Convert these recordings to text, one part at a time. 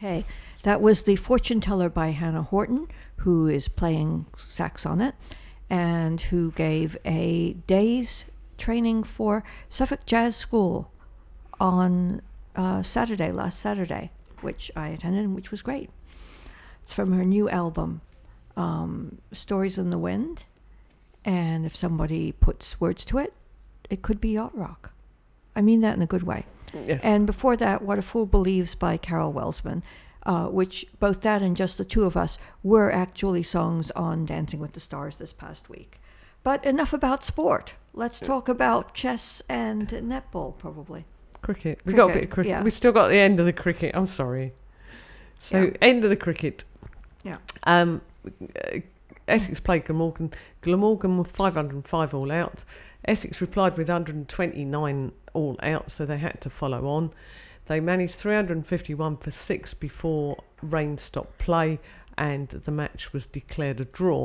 Okay, that was The Fortune Teller by Hannah Horton, who is playing sax on it, and who gave a day's training for Suffolk Jazz School on last Saturday, which I attended, and which was great. It's from her new album, Stories in the Wind, and if somebody puts words to it, it could be yacht rock. I mean that in a good way. Yes. And before that, What a Fool Believes by Carol Welsman, which both that and Just the Two of Us were actually songs on Dancing with the Stars this past week. But enough about sport. Let's talk about chess and netball, probably. Cricket. We got a bit of cricket. Yeah. We still got the end of the cricket. I'm sorry. So, end of the cricket. Yeah. Essex played Glamorgan. Glamorgan were 505 all out. Essex replied with 129 all out, so they had to follow on. They managed 351 for 6 before rain stopped play, and the match was declared a draw.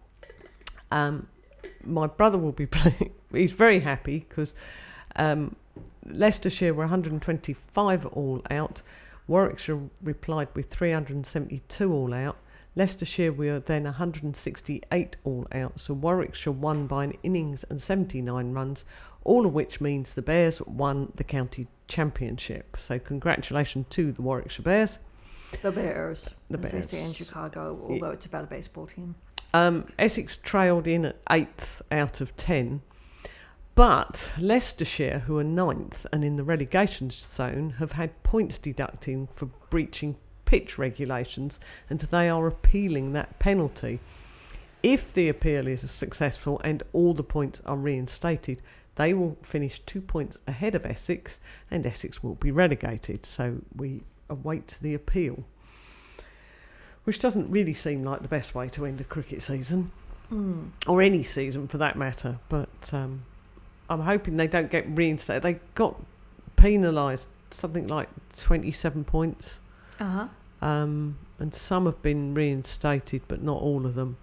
My brother will be playing. He's very happy because Leicestershire were 125 all out. Warwickshire replied with 372 all out. Leicestershire were then 168 all out, so Warwickshire won by an innings and 79 runs, all of which means the Bears won the county championship. So congratulations to the Warwickshire Bears. The Bears. The Bears. As they say in Chicago, although it's about a baseball team. Essex trailed in at 8th out of 10, but Leicestershire, who are 9th and in the relegation zone, have had points deducting for breaching pitch regulations, and they are appealing that penalty. If the appeal is successful and all the points are reinstated, they will finish 2 points ahead of Essex, and Essex will be relegated. So we await the appeal, which doesn't really seem like the best way to end a cricket season, or any season for that matter. But I'm hoping they don't get reinstated. They got penalised something like 27 points. Uh-huh. And some have been reinstated, but not all of them.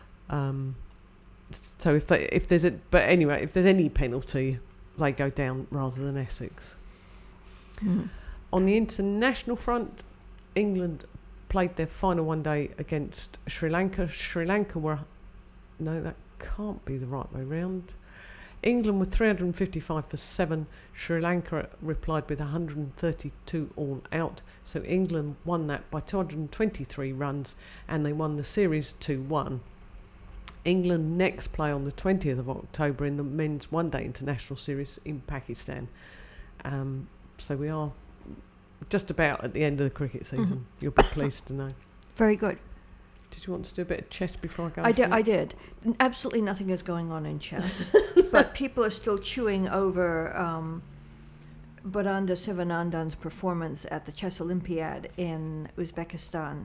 So if there's any penalty, they go down rather than Essex. On the international front, England played their final one day against Sri Lanka. Sri Lanka were... No, that can't be the right way round. England were 355 for 7. Sri Lanka replied with 132 all out. So England won that by 223 runs, and they won the series 2-1. England next play on the 20th of October in the men's one-day international series in Pakistan. So we are just about at the end of the cricket season. You'll be pleased to know. Very good. Did you want to do a bit of chess before I go? I did. Absolutely nothing is going on in chess, but people are still chewing over Bodanda Sivanandan's performance at the Chess Olympiad in Uzbekistan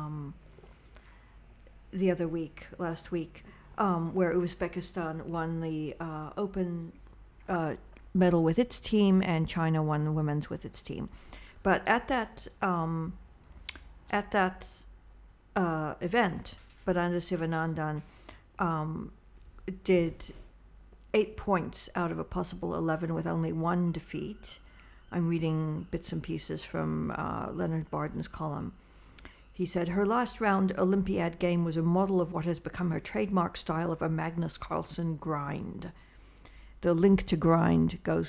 last week, where Uzbekistan won the open medal with its team, and China won the women's with its team. But at that event, Bodanda Sivanandan did 8 points out of a possible 11 with only one defeat. I'm reading bits and pieces from Leonard Barden's column. He said, her last round Olympiad game was a model of what has become her trademark style of a Magnus Carlsen grind. The link to grind goes